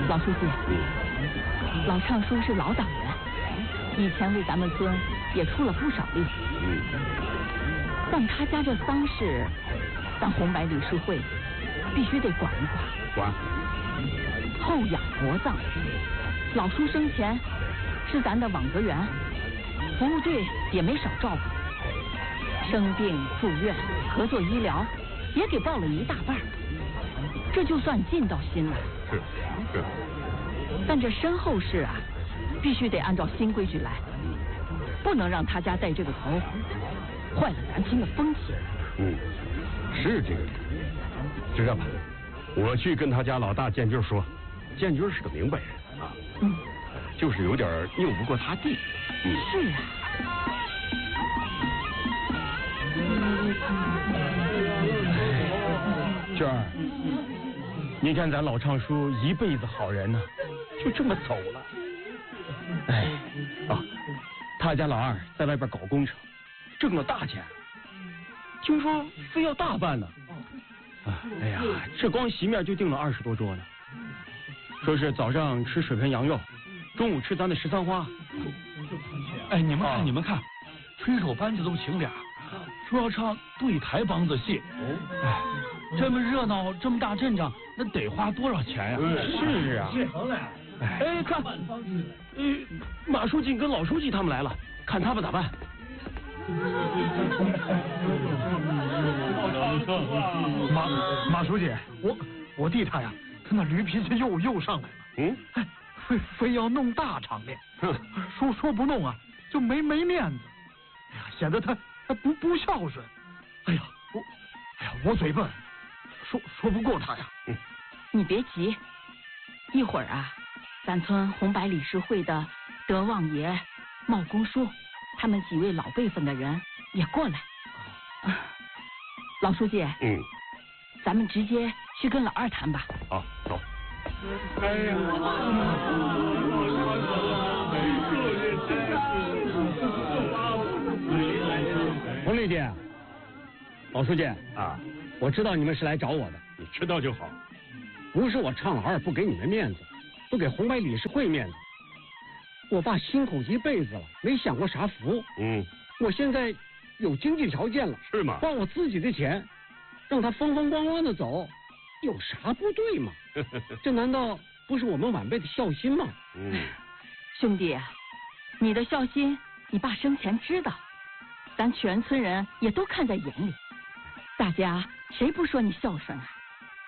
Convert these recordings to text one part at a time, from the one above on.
老书记，老畅叔是老党员，以前为咱们村也出了不少力。但他家这丧事，咱红白理事会必须得管一管。 管。 后养活葬，老叔生前是咱的网格员，服务队也没少照顾，生病住院、合作医疗也给报了一大半，这就算尽到心了。 是。 但这身后事啊，必须得按照新规矩来，不能让他家带这个头，坏了咱村的风气。 是这个。就这样吧，我去跟他家老大建军说，建军是个明白人啊，就是有点拗不过他弟。 是啊。 娟儿，你看咱老畅叔一辈子好人呢，就这么走了。他家老二在外边搞工程，挣了大钱，听说非要大办呢。哎呀，这光席面就订了20多桌呢。说是早上吃水盆羊肉，中午吃咱的13花。 你们看，吹手班子都请俩，说要唱对台梆子戏。这么热闹，这么大阵仗，那得花多少钱呀？ 是啊。看，马书记跟老书记他们来了，看他们咋办？ 马书记，我弟他呀，他那驴脾气又上来了。非要弄大场面，说不弄啊，就没面子。显得他不孝顺。我嘴笨，说不过他呀。 你别急，一会儿啊，咱村红白理事会的德旺爷、茂公叔，他们几位老辈分的人也过来。老书记，咱们直接去跟老二谈吧。 好，走。 红丽姐，老书记啊， 我知道你们是来找我的。 你知道就好。 不是我畅老二不给你们面子，不给红白理事会面子。我爸辛苦一辈子了，没享过啥福。我现在有经济条件了， 是吗？ 花我自己的钱，让他风风光光的走，有啥不对吗？这难道不是我们晚辈的孝心吗？ 兄弟啊，你的孝心，你爸生前知道，咱全村人也都看在眼里，大家谁不说你孝顺啊？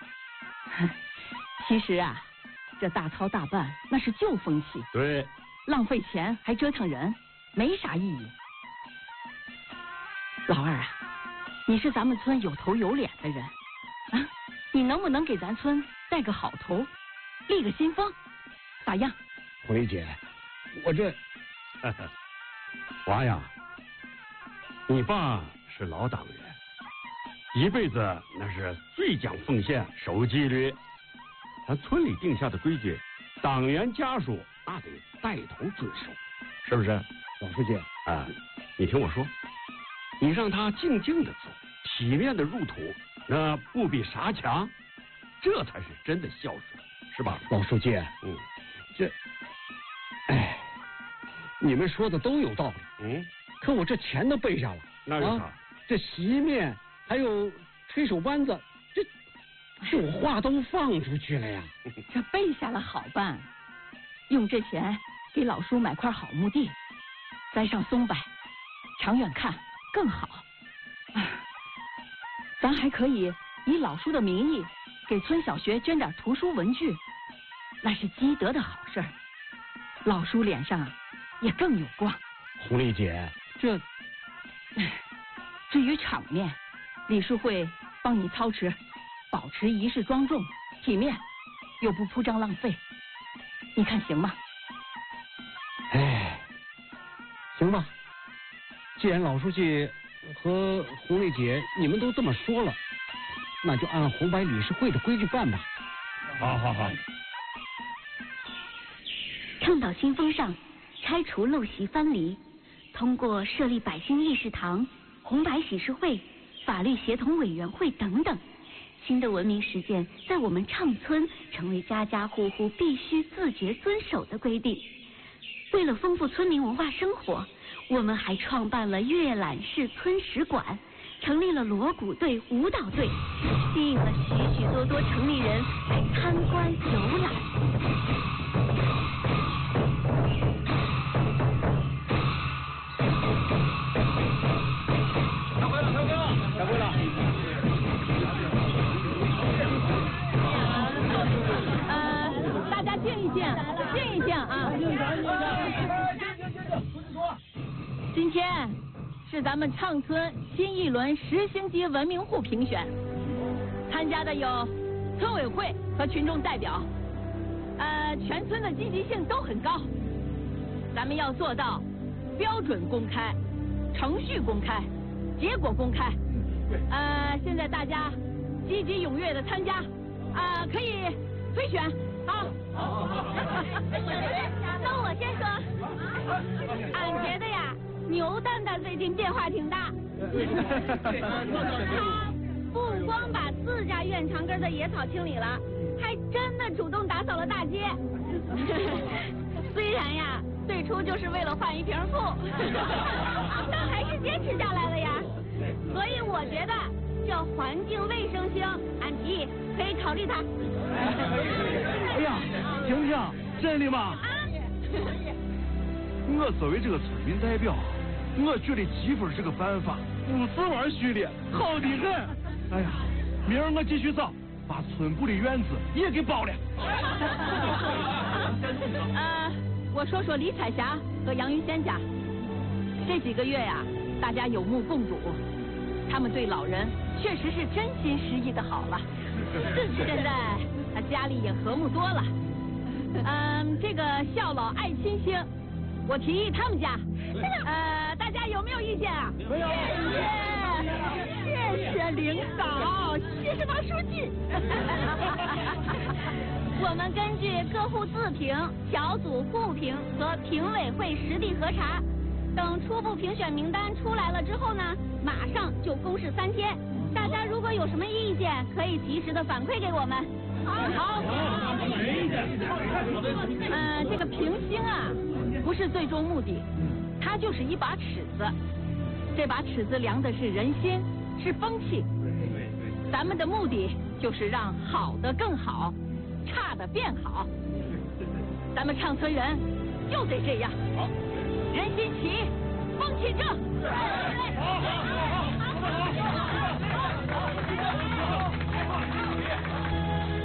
其实啊，这大操大办那是旧风气， 对， 浪费钱还折腾人，没啥意义。老二啊，你是咱们村有头有脸的人啊，你能不能给咱村带个好头，立个新风，咋样？ 红丽姐，我这娃呀，你爸是老党员，一辈子那是最讲奉献、守纪律。咱村里定下的规矩，党员家属那得带头遵守，是不是？ 老书记啊，你听我说，你让他静静的走，体面的入土，那不比啥强？这才是真的孝顺，是吧？ 老书记，你们说的都有道理，可我这钱都备下了， 那有啥？ 这席面还有吹手班子，这我话都放出去了呀。 这备下了好办，用这钱给老叔买块好墓地，栽上松柏，长远看更好。咱还可以以老叔的名义给村小学捐点图书文具，那是积德的好事儿，老叔脸上也更有光。 红丽姐， 至于场面，理事会帮你操持，保持仪式庄重体面，又不铺张浪费，你看行吗？ 行吧，既然老书记和红丽姐你们都这么说了，那就按红白理事会的规矩办吧。 好。 倡导新风尚，拆除陋习藩篱，通过设立百姓议事堂、红白喜事会、法律协同委员会等等， 新的文明实践在我们畅村成为家家户户必须自觉遵守的规定。为了丰富村民文化生活，我们还创办了阅览室村史馆，成立了锣鼓队、舞蹈队，吸引了许许多多城里人来参观游览。 下回了。 大家静一静，静一静啊！今天是咱们畅村新一轮10星级文明户评选，参加的有村委会和群众代表，全村的积极性都很高。咱们要做到标准公开、程序公开、结果公开。现在大家积极踊跃的参加，可以推选。好， 那我先说，俺觉得呀，牛蛋蛋最近变化挺大。他不光把自家院墙根的野草清理了，还真的主动打扫了大街。虽然呀，最初就是为了换一瓶醋，但还是坚持下来了呀。所以我觉得这环境卫生星，俺提议可以考虑它。 哎呀，婷婷，真的吗？我作为这个村民代表，我觉得积分这个办法不是玩虚的，好的很。哎呀，明儿我继续找，把村部的院子也给包了。 我说说李彩霞和杨云仙家，这几个月呀，大家有目共睹，他们对老人确实是真心实意的好了。现在他家里也和睦多了。这个孝老爱亲星，我提议他们家。大家有没有意见啊？没有。谢谢领导，谢谢马书记。 我们根据各户自评、小组互评和评委会实地核查，等初步评选名单出来了之后呢，马上就公示3天。大家如果有什么意见，可以及时的反馈给我们。好。这个评星啊，不是最终目的，它就是一把尺子。这把尺子量的是人心，是风气。咱们的目的就是让好的更好，差的变好。咱们畅村人就得这样，人心齐，风气正。